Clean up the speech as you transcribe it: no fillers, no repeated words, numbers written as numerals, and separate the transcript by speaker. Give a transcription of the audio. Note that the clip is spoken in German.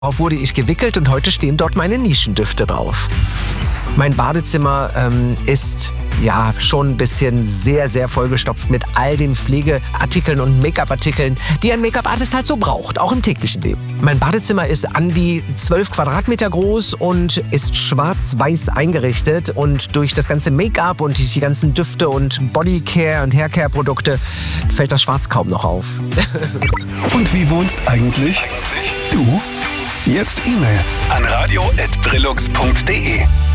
Speaker 1: Darauf wurde ich gewickelt und heute stehen dort meine Nischendüfte drauf. Mein Badezimmer ist ja schon ein bisschen sehr, sehr vollgestopft mit all den Pflegeartikeln und Make-up-Artikeln, die ein Make-up-Artist halt so braucht, auch im täglichen Leben. Mein Badezimmer ist an die 12 Quadratmeter groß und ist schwarz-weiß eingerichtet. Und durch das ganze Make-up und die ganzen Düfte und Bodycare und Haircare-Produkte fällt das Schwarz kaum noch auf.
Speaker 2: Und wie wohnst eigentlich du? Jetzt E-Mail an radio@brillux.de.